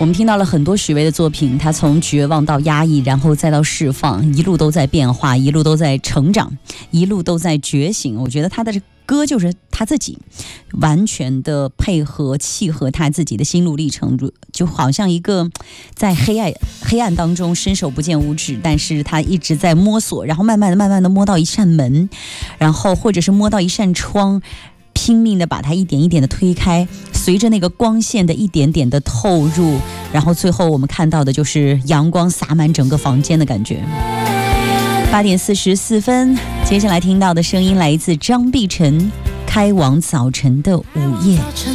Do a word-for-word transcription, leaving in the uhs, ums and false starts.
们听到了很多许巍的作品，他从绝望到压抑，然后再到释放，一路都在变化，一路都在成长，一路都在觉醒。我觉得他的歌就是他自己完全的配合契合他自己的心路历程，就好像一个在黑暗黑暗当中伸手不见五指，但是他一直在摸索，然后慢慢的慢慢的摸到一扇门，然后或者是摸到一扇窗，拼命的把它一点一点的推开，随着那个光线的一点点的透入，然后最后我们看到的就是阳光洒满整个房间的感觉。八点四十四分，接下来听到的声音来自张碧晨，开往早晨的午夜。